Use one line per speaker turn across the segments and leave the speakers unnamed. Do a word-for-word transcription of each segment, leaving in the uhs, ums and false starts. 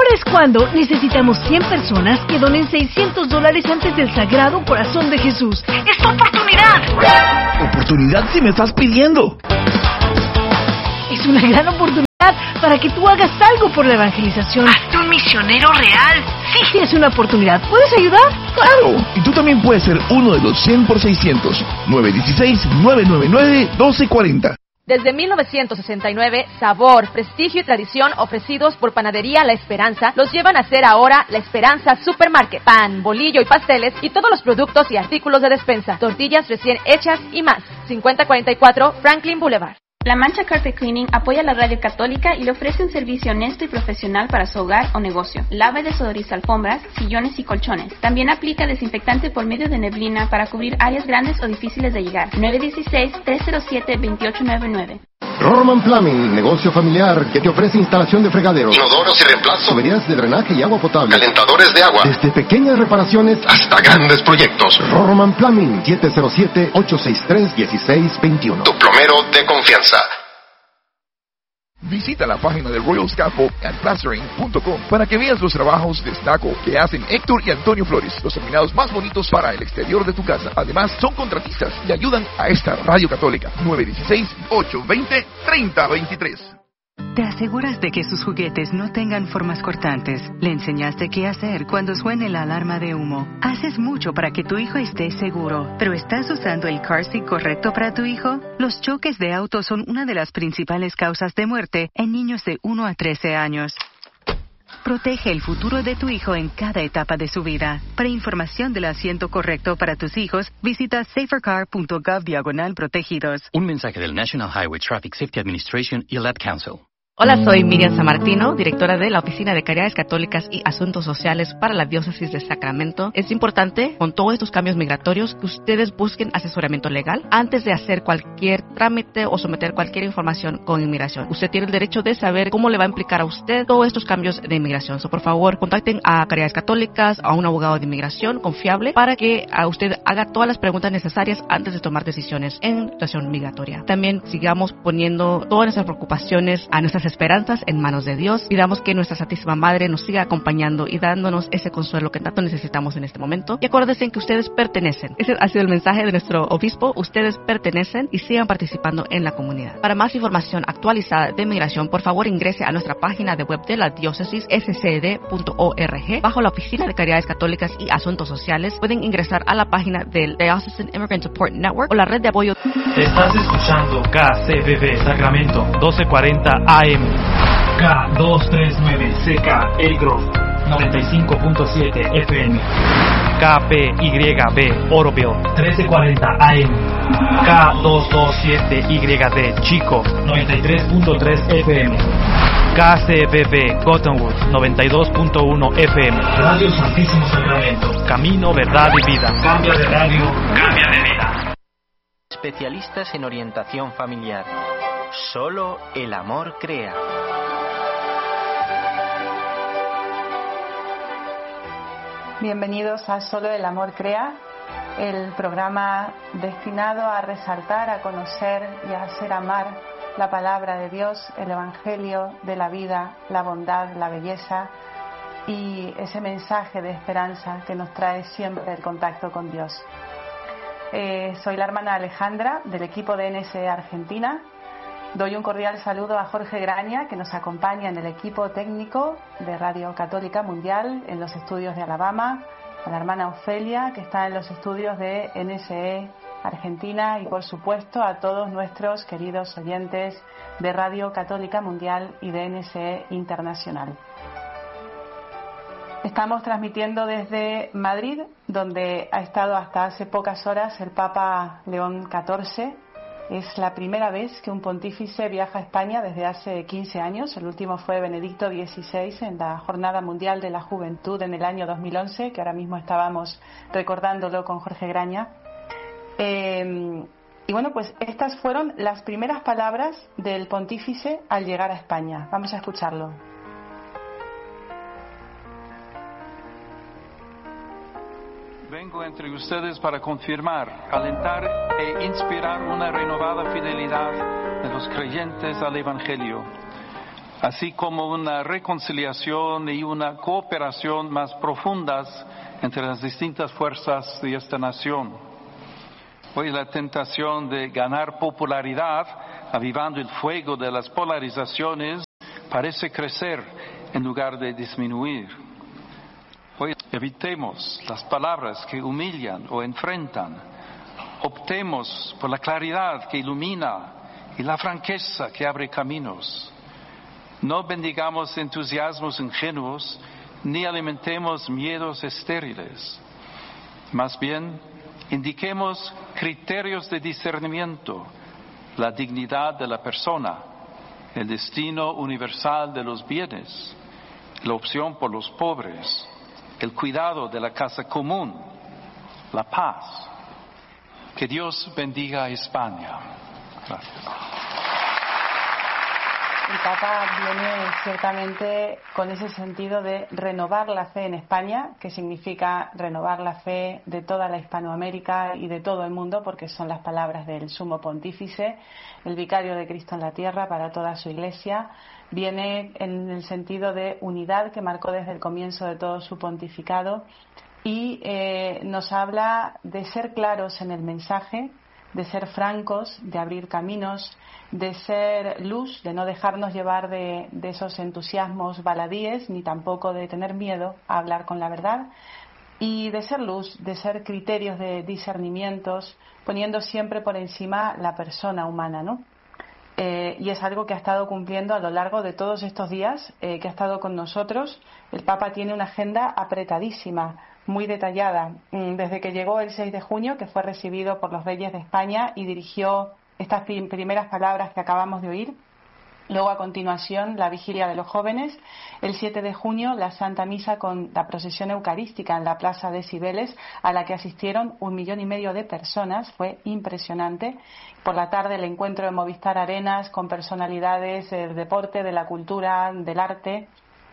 Ahora es cuando necesitamos cien personas que donen seiscientos dólares antes del Sagrado Corazón de Jesús. ¡Es tu oportunidad!
¿Oportunidad si me estás pidiendo?
Es una gran oportunidad para que tú hagas algo por la evangelización. ¡Hazte un misionero real! Sí, tienes una oportunidad. ¿Puedes ayudar?
¡Claro! Y tú también puedes ser uno de los cien por seiscientos. nueve uno seis, nueve nueve nueve, uno dos cuatro cero.
Desde mil novecientos sesenta y nueve, sabor, prestigio y tradición ofrecidos por Panadería La Esperanza los llevan a ser ahora La Esperanza Supermarket. Pan, bolillo y pasteles y todos los productos y artículos de despensa. Tortillas recién hechas y más. cincuenta cuarenta y cuatro Franklin Boulevard.
La Mancha Carpet Cleaning apoya la radio católica y le ofrece un servicio honesto y profesional para su hogar o negocio. Lava y desodoriza alfombras, sillones y colchones. También aplica desinfectante por medio de neblina para cubrir áreas grandes o difíciles de llegar. nueve uno seis, tres cero siete, dos ocho nueve nueve.
Rorman Plumbing, negocio familiar que te ofrece instalación de fregaderos,
inodoros y reemplazo,
tuberías de drenaje y agua potable,
calentadores de agua,
desde pequeñas reparaciones
hasta grandes proyectos.
Rorman Plumbing, siete cero siete, ocho seis tres, uno seis dos uno.
Tu plomero de confianza.
Visita la página de Royal Scaffold and Plastering punto com para que veas los trabajos de estuco que hacen Héctor y Antonio Flores, los terminados más bonitos para el exterior de tu casa. Además, son contratistas y ayudan a esta radio católica. nueve uno seis, ocho dos cero, tres cero dos tres.
Te aseguras de que sus juguetes no tengan formas cortantes. Le enseñaste qué hacer cuando suene la alarma de humo. Haces mucho para que tu hijo esté seguro, pero ¿estás usando el car seat correcto para tu hijo? Los choques de auto son una de las principales causas de muerte en niños de uno a trece años. Protege el futuro de tu hijo en cada etapa de su vida. Para información del asiento correcto para tus hijos, visita safercar punto gov diagonal protegidos.
Un mensaje del National Highway Traffic Safety Administration y el Ad Council.
Hola, soy Miriam Sammartino, directora de la Oficina de Caridades Católicas y Asuntos Sociales para la Diócesis de Sacramento. Es importante, con todos estos cambios migratorios, que ustedes busquen asesoramiento legal antes de hacer cualquier trámite o someter cualquier información con inmigración. Usted tiene el derecho de saber cómo le va a implicar a usted todos estos cambios de inmigración. So, por favor, contacten a Caridades Católicas, a un abogado de inmigración confiable, para que a usted haga todas las preguntas necesarias antes de tomar decisiones en situación migratoria. También sigamos poniendo todas nuestras preocupaciones, a nuestras esperanzas en manos de Dios. Pidamos que nuestra Santísima Madre nos siga acompañando y dándonos ese consuelo que tanto necesitamos en este momento. Y acuérdense que ustedes pertenecen. Ese ha sido el mensaje de nuestro obispo. Ustedes pertenecen y sigan participando en la comunidad. Para más información actualizada de migración, por favor ingrese a nuestra página de web de la diócesis, s c d punto org. Bajo la Oficina de Caridades Católicas y Asuntos Sociales, pueden ingresar a la página del Diocesan Immigrant Support Network o la red de apoyo.
Estás escuchando K C B B Sacramento, doce cuarenta A M. K doscientos treinta y nueve C K El Grove, noventa y cinco punto siete F M. K P Y B Oroville, trece cuarenta A M. K doscientos veintisiete Y D Chico, noventa y tres punto tres F M. K C B B Cottonwood, noventa y dos punto uno F M. Radio Santísimo Sacramento, camino, verdad y vida. Cambia de radio, cambia de vida.
Especialistas en orientación familiar. Solo el amor crea.
Bienvenidos a Solo el amor crea, el programa destinado a resaltar, a conocer y a hacer amar la palabra de Dios, el evangelio de la vida, la bondad, la belleza y ese mensaje de esperanza que nos trae siempre el contacto con Dios. Eh, soy la hermana Alejandra del equipo de N S E Argentina. Doy un cordial saludo a Jorge Graña, que nos acompaña en el equipo técnico de Radio Católica Mundial en los estudios de Alabama, a la hermana Ofelia, que está en los estudios de N S E Argentina, y por supuesto a todos nuestros queridos oyentes de Radio Católica Mundial y de N S E Internacional. Estamos transmitiendo desde Madrid, donde ha estado hasta hace pocas horas el Papa León catorce. Es la primera vez que un pontífice viaja a España desde hace quince años. El último fue Benedicto dieciséis en la Jornada Mundial de la Juventud en el año dos mil once, que ahora mismo estábamos recordándolo con Jorge Graña. Eh, y bueno, pues estas fueron las primeras palabras del pontífice al llegar a España. Vamos a escucharlo.
Vengo entre ustedes para confirmar, alentar e inspirar una renovada fidelidad de los creyentes al Evangelio. así como una reconciliación y una cooperación más profundas entre las distintas fuerzas de esta nación. Hoy la tentación de ganar popularidad, avivando el fuego de las polarizaciones, parece crecer en lugar de disminuir. Hoy evitemos las palabras que humillan o enfrentan. Optemos por la claridad que ilumina y la franqueza que abre caminos. No bendigamos entusiasmos ingenuos ni alimentemos miedos estériles. Más bien, indiquemos criterios de discernimiento, la dignidad de la persona, el destino universal de los bienes, la opción por los pobres, el cuidado de la casa común, la paz. Que Dios bendiga a España. Gracias.
El Papa viene ciertamente con ese sentido de renovar la fe en España, que significa renovar la fe de toda la Hispanoamérica y de todo el mundo, porque son las palabras del Sumo Pontífice, el vicario de Cristo en la tierra para toda su Iglesia. Viene en el sentido de unidad que marcó desde el comienzo de todo su pontificado y eh, nos habla de ser claros en el mensaje, de ser francos, de abrir caminos, de ser luz, de no dejarnos llevar de, de esos entusiasmos baladíes, ni tampoco de tener miedo a hablar con la verdad, y de ser luz, de ser criterios de discernimientos, poniendo siempre por encima la persona humana, ¿no? Eh, y es algo que ha estado cumpliendo a lo largo de todos estos días eh, que ha estado con nosotros. El Papa tiene una agenda apretadísima, muy detallada, desde que llegó el seis de junio, que fue recibido por los reyes de España y dirigió estas primeras palabras que acabamos de oír. Luego, a continuación, la vigilia de los jóvenes. El siete de junio, la Santa Misa con la procesión eucarística en la Plaza de Cibeles, a la que asistieron un millón y medio de personas. Fue impresionante. Por la tarde, el encuentro de Movistar Arenas con personalidades del deporte, de la cultura, del arte.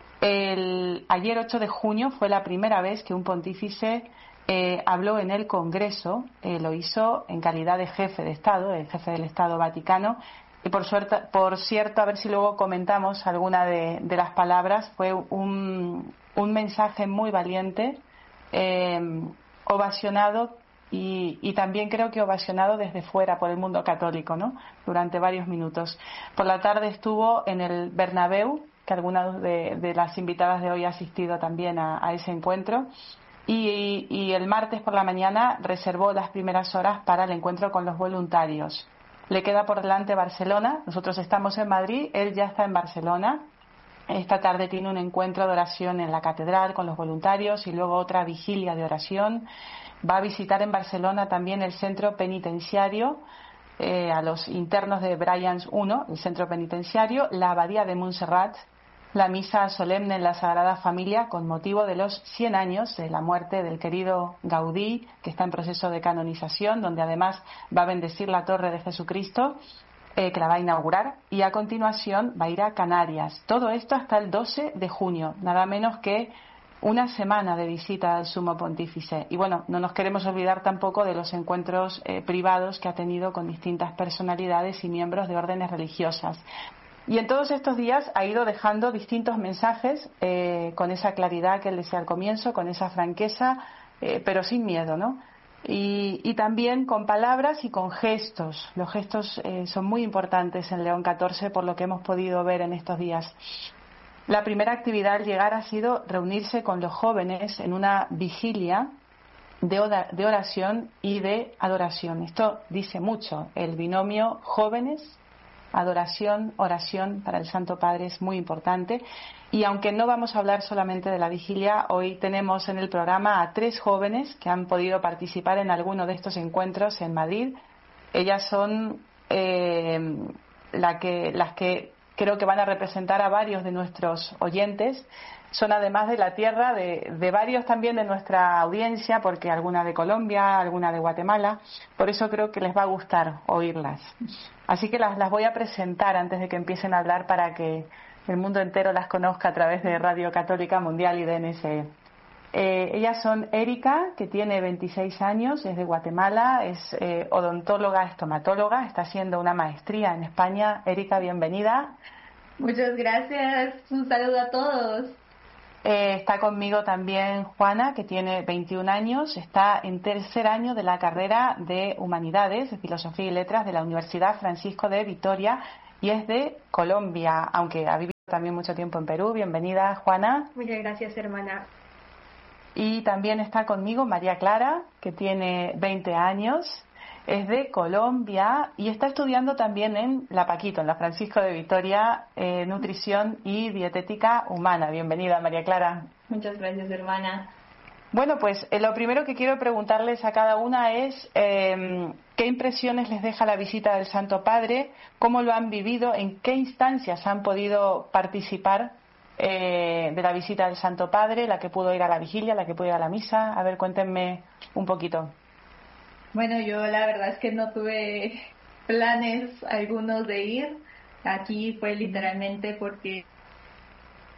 El, ayer ocho de junio fue la primera vez que un pontífice eh, habló en el Congreso. Eh, lo hizo en calidad de jefe de Estado, el jefe del Estado Vaticano. Y por, suerte, por cierto, a ver si luego comentamos alguna de, de las palabras, fue un, un mensaje muy valiente, eh, ovacionado y, y también creo que ovacionado desde fuera por el mundo católico, ¿no? Durante varios minutos. Por la tarde estuvo en el Bernabéu, que algunas de, de las invitadas de hoy ha asistido también a, a ese encuentro. Y, y el martes por la mañana reservó las primeras horas para el encuentro con los voluntarios. Le queda por delante Barcelona. Nosotros estamos en Madrid, él ya está en Barcelona. Esta tarde tiene un encuentro de oración en la catedral con los voluntarios y luego otra vigilia de oración. Va a visitar en Barcelona también el centro penitenciario, eh, a los internos de Brians uno, el centro penitenciario, la abadía de Montserrat, la misa solemne en la Sagrada Familia con motivo de los cien años de la muerte del querido Gaudí, que está en proceso de canonización, donde además va a bendecir la Torre de Jesucristo, eh, que la va a inaugurar, y a continuación va a ir a Canarias. Todo esto hasta el doce de junio, nada menos que una semana de visita al Sumo Pontífice. Y bueno, no nos queremos olvidar tampoco de los encuentros eh, privados que ha tenido con distintas personalidades y miembros de órdenes religiosas. Y en todos estos días ha ido dejando distintos mensajes eh, con esa claridad que él decía al comienzo, con esa franqueza, eh, pero sin miedo, ¿no? Y, y también con palabras y con gestos. Los gestos eh, son muy importantes en León catorce, por lo que hemos podido ver en estos días. La primera actividad al llegar ha sido reunirse con los jóvenes en una vigilia de oración y de adoración. Esto dice mucho. El binomio jóvenes, adoración, oración para el Santo Padre es muy importante. Y aunque no vamos a hablar solamente de la vigilia, hoy tenemos en el programa a tres jóvenes que han podido participar en alguno de estos encuentros en Madrid. Ellas son eh, la que, las que creo que van a representar a varios de nuestros oyentes. Son además de la tierra de, de varios también de nuestra audiencia, porque alguna de Colombia, alguna de Guatemala. Por eso creo que les va a gustar oírlas. Así que las, las voy a presentar antes de que empiecen a hablar para que el mundo entero las conozca a través de Radio Católica Mundial y de N S E. Eh, ellas son Erika, que tiene veintiséis años, es de Guatemala, es eh, odontóloga, estomatóloga, está haciendo una maestría en España. Erika, bienvenida.
Muchas gracias. Un saludo a todos.
Eh, está conmigo también Juana, que tiene veintiún años, está en tercer año de la carrera de Humanidades, de Filosofía y Letras de la Universidad Francisco de Vitoria y es de Colombia, aunque ha vivido también mucho tiempo en Perú. Bienvenida, Juana.
Muchas gracias, hermana.
Y también está conmigo María Clara, que tiene veinte años, es de Colombia y está estudiando también en la Paquito, en la Francisco de Vitoria, eh, Nutrición y Dietética Humana. Bienvenida, María Clara.
Muchas gracias, hermana.
Bueno, pues eh, lo primero que quiero preguntarles a cada una es eh, qué impresiones les deja la visita del Santo Padre, cómo lo han vivido, en qué instancias han podido participar eh, de la visita del Santo Padre, la que pudo ir a la vigilia, la que pudo ir a la misa. A ver, cuéntenme un poquito.
Bueno, yo la verdad es que no tuve planes algunos de ir. Aquí fue literalmente porque